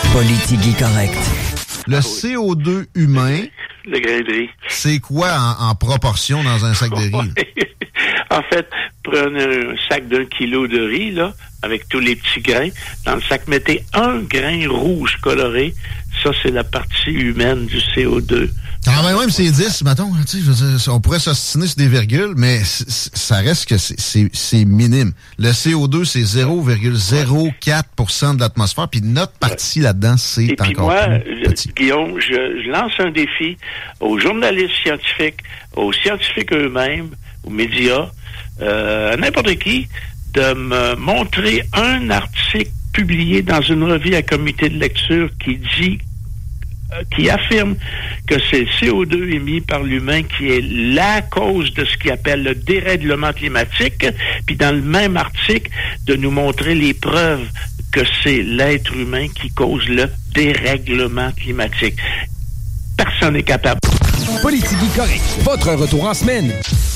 Politique correct. Le CO2 humain, le grain de riz. C'est quoi en proportion dans un sac de riz? En fait, prenez un sac d'1 kilo de riz, là, avec tous les petits grains. Dans le sac, mettez un grain rouge coloré. Ça, c'est la partie humaine du CO2. Ah ben même c'est 10, mettons. Tu sais, je veux dire, on pourrait s'ostiner sur des virgules, mais ça reste que c'est minime. Le CO2, c'est 0,04% de l'atmosphère, puis notre partie là-dedans, c'est encore plus petit. Guillaume, je lance un défi aux journalistes scientifiques, aux scientifiques eux-mêmes, aux médias, à n'importe qui, de me montrer un article publié dans une revue à comité de lecture qui affirme que c'est le CO2 émis par l'humain qui est la cause de ce qu'il appelle le dérèglement climatique, puis dans le même article, de nous montrer les preuves que c'est l'être humain qui cause le dérèglement climatique. Personne n'est capable. Politique correct. Votre retour en semaine.